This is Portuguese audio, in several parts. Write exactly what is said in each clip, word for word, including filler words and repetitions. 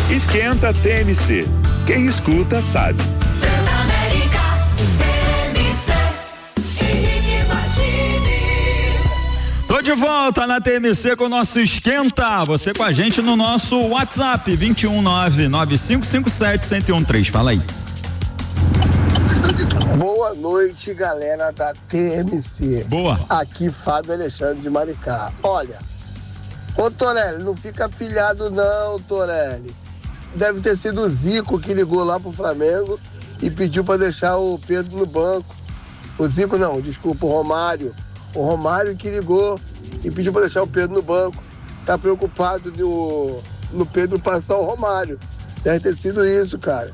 Esquenta T M C. Quem escuta sabe. Transamérica, T M C, Henrique Martini. Tô de volta na T M C com o nosso Esquenta. Você com a gente no nosso WhatsApp, dois um nove, nove cinco cinco sete, um zero um três. Fala aí. Boa noite, galera da T M C. Boa. Aqui Fábio Alexandre de Maricá. Olha, ô Torelli, não fica pilhado não, Torelli. Deve ter sido o Zico que ligou lá pro Flamengo e pediu pra deixar o Pedro no banco. O Zico não, desculpa, o Romário. O Romário que ligou e pediu pra deixar o Pedro no banco. Tá preocupado no, no Pedro passar o Romário. Deve ter sido isso, cara.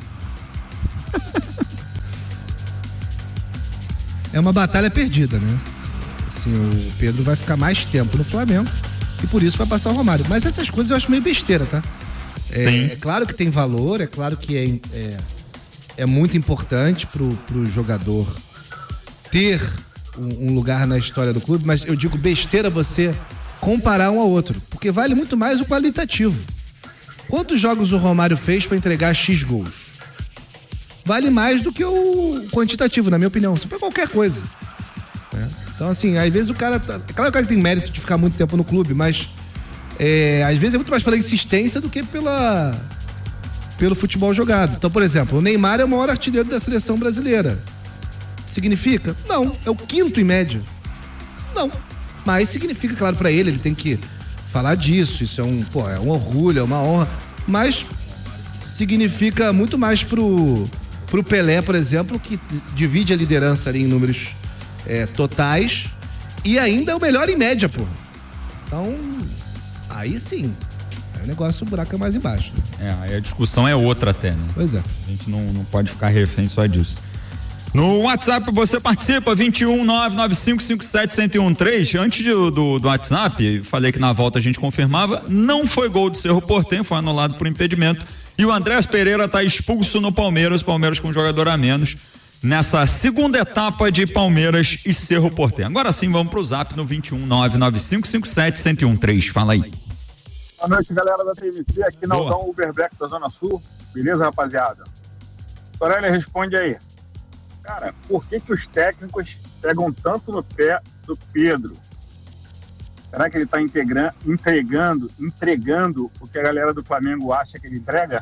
É uma batalha perdida, né? Assim, o Pedro vai ficar mais tempo no Flamengo e por isso vai passar o Romário. Mas essas coisas eu acho meio besteira, tá? É, é claro que tem valor, é claro que é, é, é muito importante pro, pro jogador ter um, um lugar na história do clube, mas eu digo besteira você comparar um ao outro, porque vale muito mais o qualitativo. Quantos jogos o Romário fez para entregar X gols? Vale mais do que o quantitativo, na minha opinião. Isso pra qualquer coisa. Né? Então, assim, às vezes o cara... Tá... É claro que o cara tem mérito de ficar muito tempo no clube, mas é, às vezes é muito mais pela insistência do que pela, pelo futebol jogado. Então, por exemplo, o Neymar é o maior artilheiro da seleção brasileira. Significa? Não. É o quinto em média. Não. Mas significa, claro, pra ele, ele tem que falar disso. Isso é um, pô, é um orgulho, é uma honra. Mas significa muito mais pro... pro Pelé, por exemplo, que divide a liderança ali em números é, totais e ainda é o melhor em média, pô. Então, aí sim, aí o negócio, o buraco é mais embaixo. É, aí a discussão é outra até, né? Pois é. A gente não, não pode ficar refém só disso. No WhatsApp você participa, dois um nove, nove cinco cinco sete, um zero um três. Antes de, do, do WhatsApp, falei que na volta a gente confirmava, não foi gol do Cerro Porteño, foi anulado por impedimento. E o Andrés Pereira está expulso no Palmeiras, Palmeiras com um jogador a menos, nessa segunda etapa de Palmeiras e Cerro Porteño. Agora sim, vamos pro Zap no dois um nove, nove cinco cinco sete, um zero um três. Fala aí. Boa noite, galera da T M C, aqui na Aldão Uberbeck da Zona Sul. Beleza, rapaziada? Torelli, responde aí. Cara, por que que os técnicos pegam tanto no pé do Pedro? Será que ele está entregando, entregando o que a galera do Flamengo acha que ele entrega?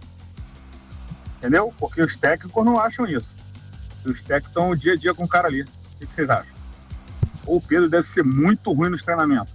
Entendeu? Porque os técnicos não acham isso. Os técnicos estão o dia a dia com o cara ali. O que vocês acham? Ou o Pedro deve ser muito ruim nos treinamentos?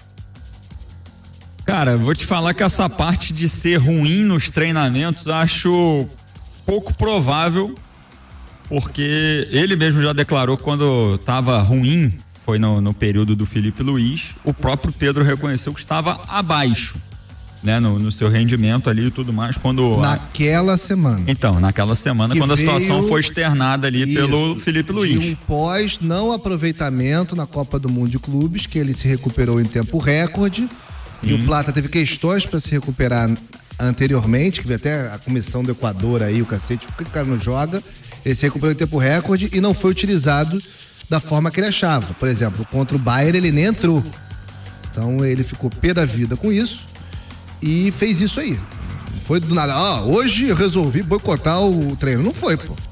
Cara, vou te falar que essa parte de ser ruim nos treinamentos acho pouco provável, porque ele mesmo já declarou que quando estava ruim, foi no, no período do Felipe Luiz, o próprio Pedro reconheceu que estava abaixo, né, no, no seu rendimento ali e tudo mais, quando... Naquela semana. Então, naquela semana, que quando a situação foi externada ali isso, pelo Felipe Luiz. De um pós não aproveitamento na Copa do Mundo de Clubes, que ele se recuperou em tempo recorde, e o Plata teve questões para se recuperar anteriormente, que veio até a comissão do Equador aí, o cacete, por que o cara não joga? Ele se recuperou em tempo recorde e não foi utilizado da forma que ele achava. Por exemplo, contra o Bayern ele nem entrou. Então ele ficou pé da vida com isso e fez isso aí. Não foi do nada, ah, hoje eu resolvi boicotar o treino. Não foi, pô.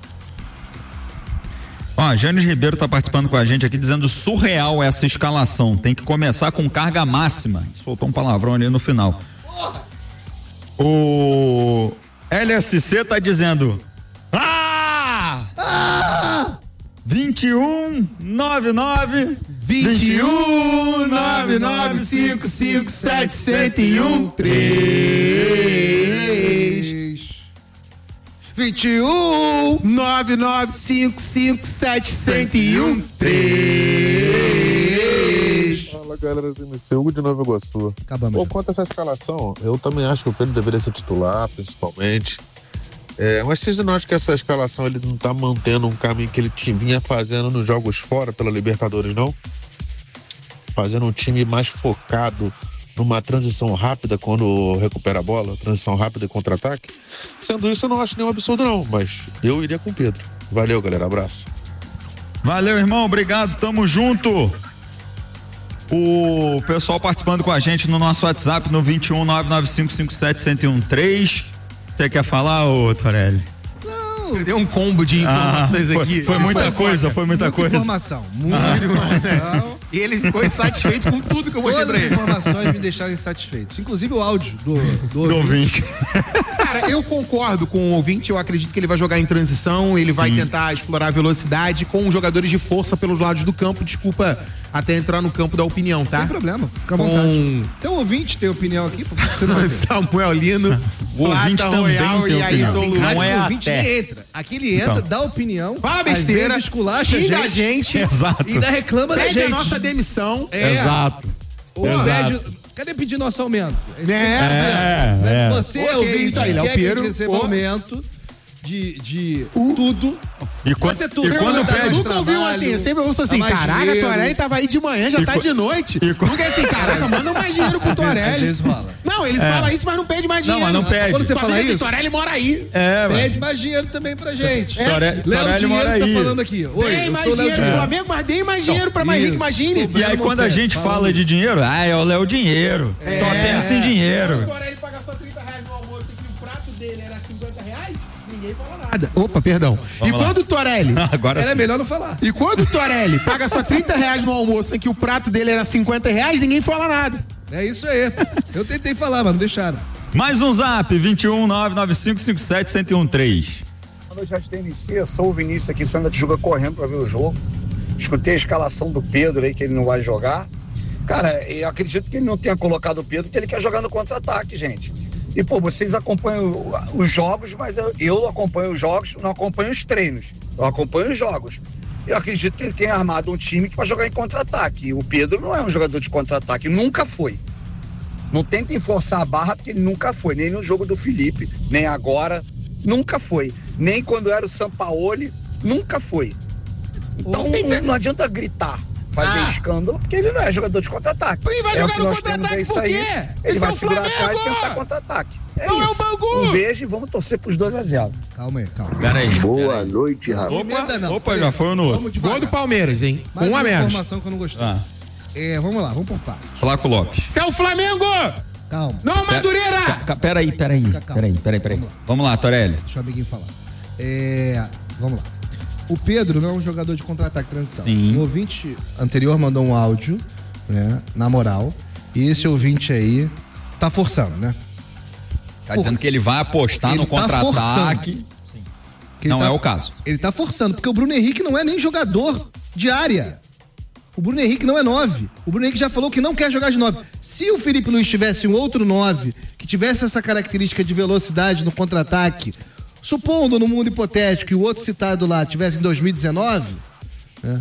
Ó, Janes Ribeiro tá participando com a gente aqui dizendo surreal essa escalação. Tem que começar com carga máxima. Soltou um palavrão ali no final. O L S C tá dizendo ah! Ah! vinte e um, noventa e nove, vinte e um, noventa e nove, cinco cinco sete, cento e um, três. vinte e um, noventa e nove, cinco cinco sete, cento e um, três. Fala, galera do M C, Hugo de Nova Iguaçu. Acabamos. Pô, quanto a essa escalação, eu também acho que o Pedro deveria ser titular, principalmente. É, mas vocês não acham que essa escalação ele não tá mantendo um caminho que ele vinha fazendo nos jogos fora pela Libertadores, não? Fazendo um time mais focado numa transição rápida quando recupera a bola, transição rápida e contra-ataque. Sendo isso, eu não acho nenhum absurdo, não, mas eu iria com o Pedro. Valeu, galera, abraço. Valeu, irmão, obrigado, tamo junto. O pessoal participando com a gente no nosso WhatsApp no dois um nove nove cinco cinco sete, um zero um três. Você quer falar, ô Torelli? Deu um combo de informações ah, foi, aqui. Foi muita foi coisa, foi muita, muita coisa. Informação, muita ah. informação. E ele ficou insatisfeito com tudo que eu mostrei pra ele. Todas as informações me deixaram insatisfeito. Inclusive o áudio do, do, do ouvinte. Cara, eu concordo com o ouvinte. Eu acredito que ele vai jogar em transição. Ele vai Sim. tentar explorar a velocidade com jogadores de força pelos lados do campo. Desculpa até entrar no campo da opinião, tá? Sem problema, fica à vontade. Com... Então o ouvinte tem opinião aqui? Você não Samuel Lino, o ouvinte também Royal tem e aí opinião. Tem não é o ouvinte até. nem entra. Aqui ele entra, então. dá opinião, fala besteira, às esculacha xinga a gente, gente Exato. e ainda reclama da gente. Pede a nossa demissão. É. Exato. Ou Exato. pede, cadê pedir nosso aumento? É, é, é. Você é okay, ouvinte, aí, quer que a Piero, gente receba oh. aumento de, de uh. tudo. E quando, Pode ser tudo. E quando eu nunca ouvi um assim, eu sempre ouço assim, caraca, o Torelli tava aí de manhã, já e tá co... de noite. E nunca é assim, caraca, manda mais dinheiro pro Torelli. Às vezes rola. Não, ele é. fala isso, mas não pede mais dinheiro. Não, mas não pede. Quando você Só fala isso, o Torelli mora aí. É, pede mais dinheiro também pra gente. É. Torelli, Léo Torelli Dinheiro mora tá aí. falando aqui. Oi, Dei eu mais sou o Léo dinheiro do Dinheiro. Flamengo, mas dei mais dinheiro pra mais rico, imagine. E aí quando a gente fala de dinheiro, ah, é o Léo Dinheiro. É. Só pensa em dinheiro. O Torelli paga só trinta reais no almoço e o prato dele era cinquenta reais, ninguém fala nada. Opa, perdão. Vamos e lá. quando o Torelli... Agora Era sim. melhor não falar. E quando o Torelli paga só trinta reais no almoço em que o prato dele era cinquenta reais, ninguém fala nada. É isso aí. Eu tentei falar, mas não deixaram. Mais um zap, vinte e um, nove nove cinco cinco sete, zero um três. Boa noite, Rádio T N C. Sou o Vinícius aqui, Santa Tijuca, correndo pra ver o jogo. Escutei a escalação do Pedro aí, que ele não vai jogar. Cara, eu acredito que ele não tenha colocado o Pedro, porque ele quer jogar no contra-ataque, gente. E, pô, vocês acompanham os jogos, mas eu, eu não acompanho os jogos, não acompanho os treinos. Eu acompanho os jogos. Eu acredito que ele tenha armado um time que vai jogar em contra-ataque. E o Pedro não é um jogador de contra-ataque, nunca foi. Não tentem forçar a barra, porque ele nunca foi. Nem no jogo do Felipe, nem agora, nunca foi. Nem quando era o Sampaoli, nunca foi. Então não, não adianta gritar, fazer ah. escândalo, porque ele não é jogador de contra-ataque. Ele vai é jogar o que no nós temos, é isso aí. Ele Esse vai é segurar Flamengo. atrás e tentar contra-ataque. É não isso. É o Bangu. Um beijo e vamos torcer pros dois a zero. Calma aí, calma. Peraí. Boa peraí. noite, rapaz. Opa, não. opa já foi no outro. Gol do Palmeiras, hein? Mais um a uma menos. informação que eu não gostei. Ah. É, vamos lá, vamos por parte. Flaco Lopes. Isso é o Flamengo! Calma. Não, Madureira! Pera, peraí, peraí. Fica calmo. Peraí, peraí, peraí. Vamos lá. Vamos lá, Torelli. Deixa o amiguinho falar. É, vamos lá. O Pedro não é um jogador de contra-ataque transição. Sim. O ouvinte anterior mandou um áudio, né, na moral, e esse ouvinte aí tá forçando, né? Tá dizendo que ele vai apostar Ele no tá contra-ataque. Que Não ele é tá- o caso. Ele tá forçando, porque o Bruno Henrique não é nem jogador de área. O Bruno Henrique não é nove. O Bruno Henrique já falou que não quer jogar de nove. Se o Felipe Luiz tivesse um outro nove, que tivesse essa característica de velocidade no contra-ataque, supondo no mundo hipotético que o outro citado lá tivesse em dois mil e dezenove, né?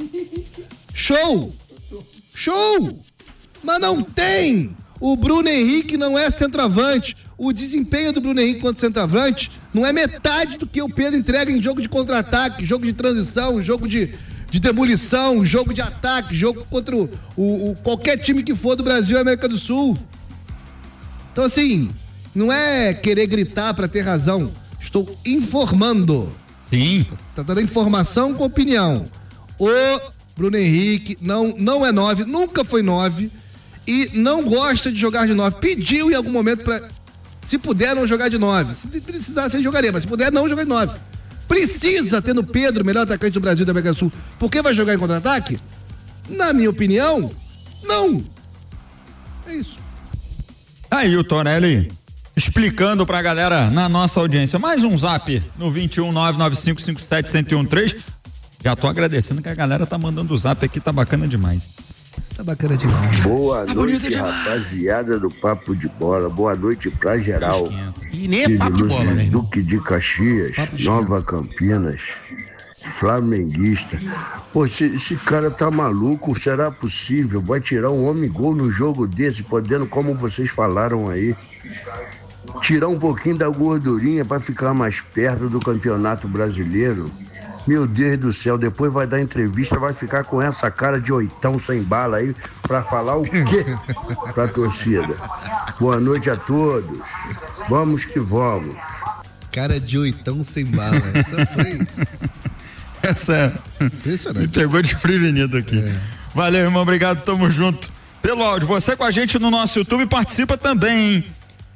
Show! Show! Mas não tem! O Bruno Henrique não é centroavante. O desempenho do Bruno Henrique quanto centroavante não é metade do que o Pedro entrega em jogo de contra-ataque, jogo de transição, jogo de, de demolição, jogo de ataque, jogo contra o, o, o qualquer time que for do Brasil e América do Sul. Então, assim, não é querer gritar pra ter razão. Estou informando. Sim. Tá dando informação com opinião. O Bruno Henrique não, não é nove, nunca foi nove e não gosta de jogar de nove. Pediu em algum momento pra, se puder, não jogar de nove. Se precisasse, ele jogaria, mas se puder, não jogar de nove. Precisa ter no Pedro, melhor atacante do Brasil e da América do Sul, porque vai jogar em contra-ataque? Na minha opinião, não. É isso. Aí o Torelli explicando pra galera na nossa audiência. Mais um zap no vinte e um, nove nove cinco cinco sete, zero um três. Já tô agradecendo que a galera tá mandando o zap aqui, tá bacana demais. Tá bacana demais. Boa Tá noite, bonito demais. rapaziada do Papo de Bola. Boa noite pra geral. E nem é papo de bola, né? irmão? Duque de Caxias, Nova Campinas, flamenguista. Pô, esse, esse cara tá maluco, será possível? Vai tirar um homem gol no jogo desse, podendo, como vocês falaram aí, tirar um pouquinho da gordurinha pra ficar mais perto do Campeonato Brasileiro? Meu Deus do céu, depois vai dar entrevista, vai ficar com essa cara de oitão sem bala aí pra falar o quê pra torcida? Boa noite a todos. Vamos que vamos. Cara de oitão sem bala. Essa foi Essa é. impressionante. Me pegou desprevenido aqui. É. Valeu, irmão. Obrigado. Tamo junto. Pelo áudio. Você com a gente no nosso YouTube participa também, hein?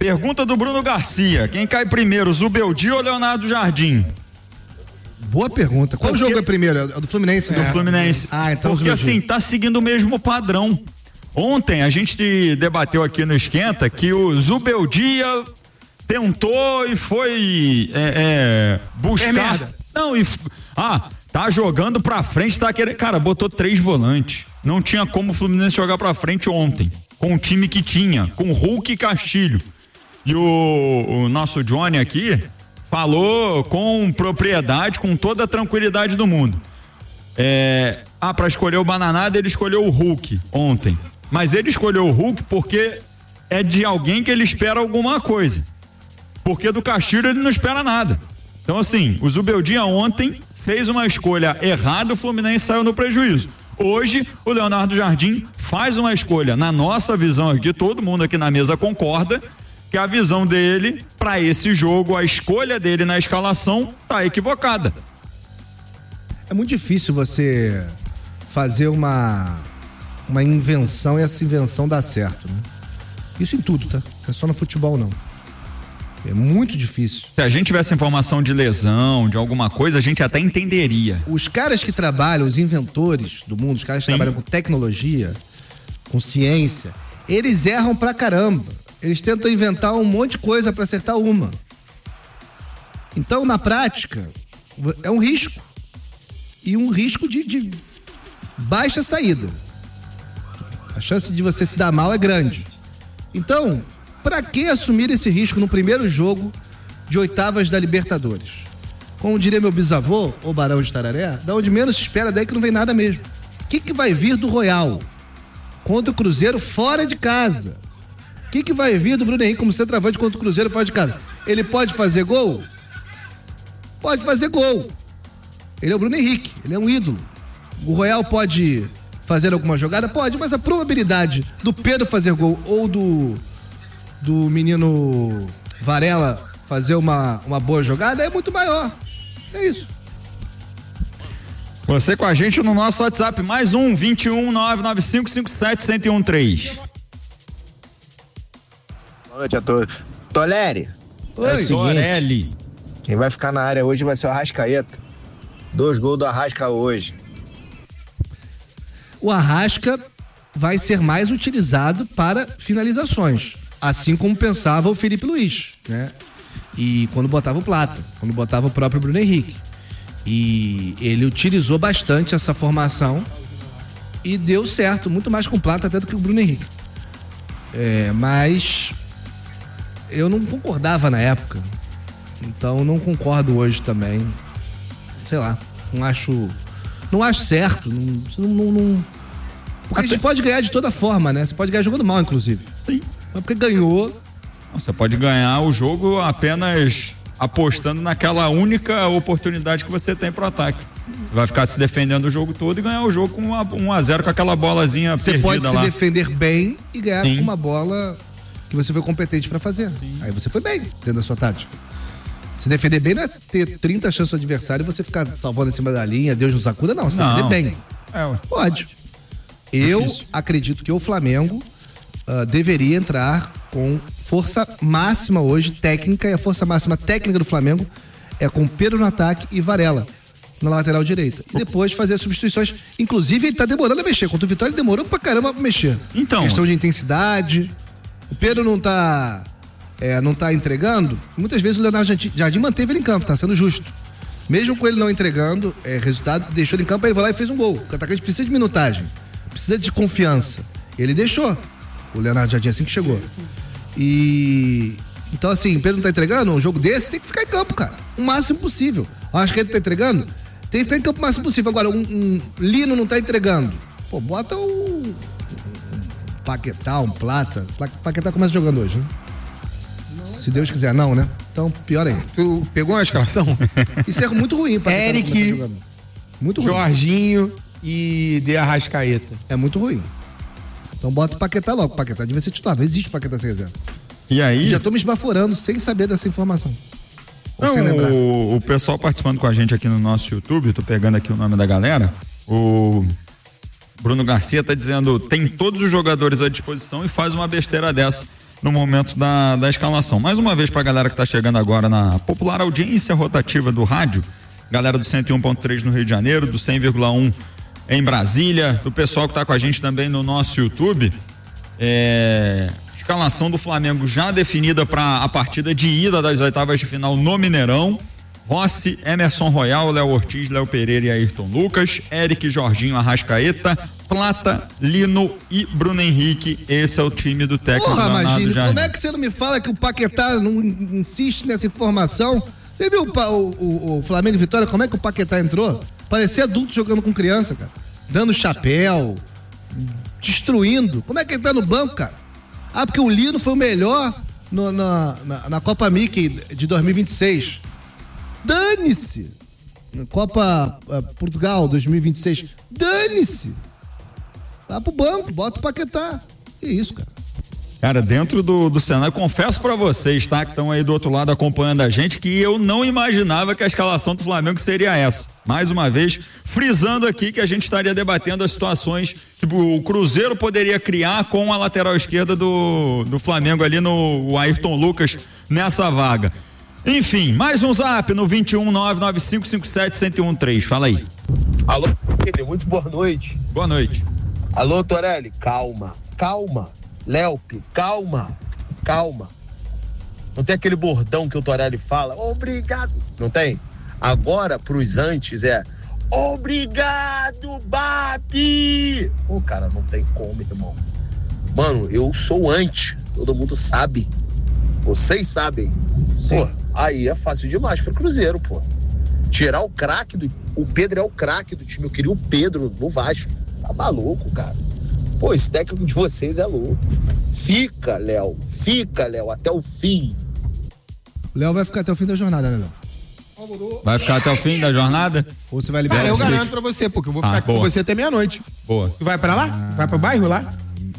Pergunta do Bruno Garcia. Quem cai primeiro, Zubeldia ou Leonardo Jardim? Boa pergunta. Qual Porque... jogo é primeiro? É do Fluminense? Do né? Fluminense. Ah, então Porque assim, tá seguindo o mesmo padrão. Ontem a gente debateu aqui no Esquenta que o Zubeldia tentou e foi é, é, buscar. É merda. Não, e. Ah, tá jogando pra frente, tá querendo. Cara, botou três volantes. Não tinha como o Fluminense jogar pra frente ontem. Com o time que tinha, com Hulk e Castilho. E o, o nosso Johnny aqui falou com propriedade, com toda a tranquilidade do mundo. É, ah, pra escolher o Bananada, ele escolheu o Hulk ontem. Mas ele escolheu o Hulk porque é de alguém que ele espera alguma coisa. Porque do Castilho ele não espera nada. Então, assim, o Zubeldia ontem fez uma escolha errada, o Fluminense saiu no prejuízo. Hoje, o Leonardo Jardim faz uma escolha. Na nossa visão aqui, todo mundo aqui na mesa concorda que a visão dele para esse jogo, a escolha dele na escalação tá equivocada. É muito difícil você fazer uma uma invenção e essa invenção dar certo, né? Isso em tudo, tá? Não é só no futebol, não. É muito difícil. Se a gente tivesse informação de lesão, de alguma coisa, a gente até entenderia. Os caras que trabalham, os inventores do mundo, os caras que Sim. trabalham com tecnologia, com ciência, eles erram pra caramba. Eles tentam inventar um monte de coisa pra acertar uma. Então, na prática, é um risco. E um risco de, de baixa saída. A chance de você se dar mal é grande. Então, pra que assumir esse risco no primeiro jogo de oitavas da Libertadores? Como diria meu bisavô, ou Barão de Tararé, da onde menos se espera, daí que não vem nada mesmo. O que, que vai vir do Royal contra o Cruzeiro fora de casa? O que, que vai vir do Bruno Henrique como centroavante contra o Cruzeiro fora de casa? Ele pode fazer gol? Pode fazer gol. Ele é o Bruno Henrique, ele é um ídolo. O Royal pode fazer alguma jogada? Pode, mas a probabilidade do Pedro fazer gol ou do, do menino Varela fazer uma, uma boa jogada é muito maior. É isso. Você com a gente no nosso WhatsApp, mais um, vinte e um, nove nove cinco cinco sete, um um três. Boa noite a todos. Toleri. Oi, é o seguinte, Torelli. Quem vai ficar na área hoje vai ser o Arrascaeta. Dois gols do Arrasca hoje. O Arrasca vai ser mais utilizado para finalizações, assim como pensava o Felipe Luiz, né? E quando botava o Plata, quando botava o próprio Bruno Henrique. E ele utilizou bastante essa formação e deu certo, muito mais com o Plata até do que o Bruno Henrique. É, mas eu não concordava na época, então não concordo hoje também. Sei lá, não acho não acho certo, não, não, não porque até... a gente pode ganhar de toda forma, né? Você pode ganhar jogando mal, inclusive. Sim. Mas porque ganhou. Você pode ganhar o jogo apenas apostando naquela única oportunidade que você tem pro ataque. Vai ficar se defendendo o jogo todo e ganhar o jogo com um a zero com aquela bolazinha você perdida lá. Você pode se defender bem e ganhar Sim. com uma bola que você foi competente pra fazer. Sim. Aí você foi bem dentro da sua tática. Se defender bem não é ter trinta chances do adversário e você ficar salvando em cima da linha, Deus nos acuda, não. Se Não. defender bem. É, ué. Pode. Eu Difícil. acredito que o Flamengo uh, deveria entrar com força máxima hoje, técnica, e a força máxima técnica do Flamengo é com Pedro no ataque e Varela na lateral direita. E depois fazer as substituições. Inclusive, ele tá demorando a mexer. Contra o Vitória, ele demorou pra caramba pra mexer. Então. Questão de intensidade. O Pedro não tá, é, não tá entregando. Muitas vezes o Leonardo Jardim manteve ele em campo, tá sendo justo. Mesmo com ele não entregando é, resultado, deixou ele em campo, ele vai lá e fez um gol. O atacante precisa de minutagem, precisa de confiança. Ele deixou o Leonardo Jardim assim que chegou. E então assim, o Pedro não tá entregando, um jogo desse tem que ficar em campo, cara, o máximo possível. Acho que ele tá entregando, tem que ficar em campo o máximo possível. Agora, um, um Lino não tá entregando, pô, bota um, um Paquetá, um Plata. Paquetá começa jogando hoje, né? Se Deus quiser, não, né? Então, pior ainda. Tu pegou uma escalação? Isso é muito ruim, Paquetá. Eric, muito ruim. Jorginho e De Arrascaeta. É muito ruim. Então bota o Paquetá logo. O Paquetá devia ser titular. Não existe Paquetá sem reserva. E aí? E já tô me esbaforando sem saber dessa informação. Ou sem lembrar. Não, o, o pessoal participando com a gente aqui no nosso YouTube, tô pegando aqui o nome da galera. O Bruno Garcia tá dizendo, tem todos os jogadores à disposição e faz uma besteira dessa. no momento da, da escalação. Mais uma vez pra galera que tá chegando agora na popular audiência rotativa do rádio, galera do cento e um ponto três no Rio de Janeiro, do cem vírgula um em Brasília, do pessoal que tá com a gente também no nosso YouTube, é, escalação do Flamengo já definida para a partida de ida das oitavas de final no Mineirão. Rossi, Emerson Royal, Léo Ortiz, Léo Pereira e Ayrton Lucas, Eric, Jorginho, Arrascaeta, Plata, Lino e Bruno Henrique. Esse é o time do técnico Porra, Leonardo Magino, Jardim. como é que você não me fala que o Paquetá não insiste nessa informação? Você viu o, o, o, o Flamengo e Vitória, como é que o Paquetá entrou? Parecia adulto jogando com criança, cara. Dando chapéu, destruindo. Como é que ele tá no banco, cara? Ah, porque o Lino foi o melhor no, na, na, na Copa Mickey de dois mil e vinte e seis. Dane-se! Na Copa uh, Portugal dois mil e vinte e seis. Dane-se! Vai pro banco, bota o Paquetá. Que isso, cara. Cara, dentro do, do cenário, confesso pra vocês, tá? Que estão aí do outro lado acompanhando a gente, que eu não imaginava que a escalação do Flamengo seria essa. Mais uma vez, frisando aqui que a gente estaria debatendo as situações que o Cruzeiro poderia criar com a lateral esquerda do, do Flamengo ali no o Ayrton Lucas nessa vaga. Enfim, mais um zap no vinte e um, nove nove cinco cinco sete, zero um três. Fala aí. Alô, muito boa noite. Boa noite. Alô, Torelli, calma, calma. Léope, calma, calma. Não tem aquele bordão que o Torelli fala, obrigado. Não tem? Agora, pros antes, é obrigado, Babi. Pô, cara, não tem como, irmão. Mano, eu sou anti, todo mundo sabe. Vocês sabem. Sim. Pô, aí é fácil demais pro Cruzeiro, pô. Tirar o craque do... O Pedro é o craque do time. Eu queria o Pedro no Vasco. Tá maluco, cara. Pô, esse técnico de vocês é louco. Fica, Léo. Fica, Léo, até o fim. O Léo vai ficar até o fim da jornada, né, Léo? Vai ficar até o fim da jornada? Ou você vai liberar? Cara, eu o garanto pra você, porque eu vou ficar Ah, aqui com boa. você até meia-noite. Boa. Tu vai pra lá? Ah. Vai pro bairro lá?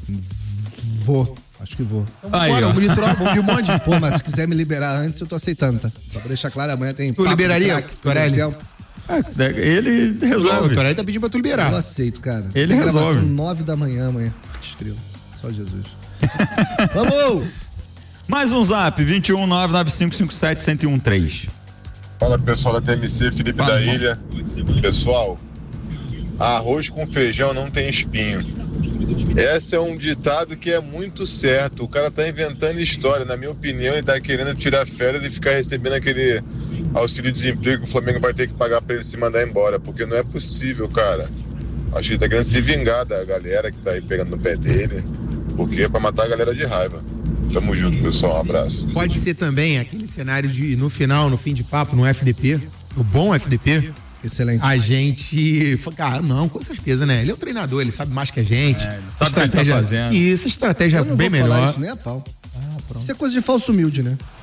Vou. Acho que vou. Então, aí, bora, vamos de troca, vamos de bonde. Pô, mas se quiser me liberar antes, eu tô aceitando, tá? Só pra deixar claro, amanhã tem. Tu liberaria, Torelli? É, ele resolve. O Torelli tá pedindo pra tu liberar. Eu aceito, cara. Ele tem resolve. gravação nove da manhã amanhã. Estrela. Só Jesus. Vamos! Mais um zap, vinte e um, nove nove cinco cinco sete, zero um três. Fala pessoal da T M C, Felipe Fala, da irmão. Ilha. Pessoal, arroz com feijão não tem espinho. Esse é um ditado que é muito certo. O cara tá inventando história. Na minha opinião, ele tá querendo tirar férias e ficar recebendo aquele auxílio-desemprego que o Flamengo vai ter que pagar pra ele se mandar embora. Porque não é possível, cara. Acho que ele tá querendo se vingar da galera que tá aí pegando no pé dele. Porque é pra matar a galera de raiva. Tamo junto, pessoal. Um abraço. Pode ser também aquele cenário de, no final, no fim de papo, no F D P, o bom F D P. Excelente. A gente. Ah, não, com certeza, né? Ele é o treinador, ele sabe mais que a gente. É, ele sabe o que ele tá fazendo. Isso, estratégia Eu não bem vou falar melhor. isso nem a pau. Ah, pronto. Isso é coisa de falso humilde, né?